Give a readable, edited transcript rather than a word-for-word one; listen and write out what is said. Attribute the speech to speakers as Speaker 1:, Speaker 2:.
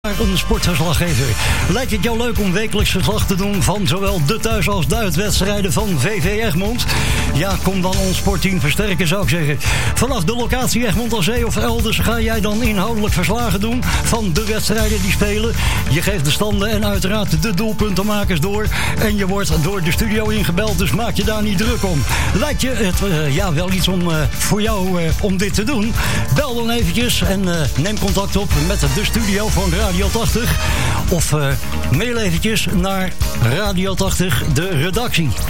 Speaker 1: Een sportverslaggever. Lijkt het jou leuk om wekelijks verslag te doen van zowel de thuis- als de uitwedstrijden van VV Egmond? Ja, kom dan ons sportteam versterken, zou ik zeggen. Vanaf de locatie Egmond aan Zee of elders ga jij dan inhoudelijk verslagen doen van de wedstrijden die spelen. Je geeft de standen en uiteraard de doelpuntenmakers door. En je wordt door de studio ingebeld, dus maak je daar niet druk om. Lijkt je het wel iets om voor jou om dit te doen? Bel dan eventjes en neem contact op met de studio van Radio 80. Of mail eventjes naar Radio 80, de redactie.